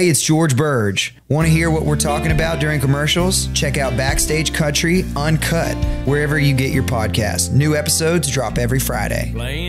Hey, it's George Burge. Want to hear what we're talking about during commercials? Check out Backstage Country Uncut wherever you get your podcasts. New episodes drop every Friday.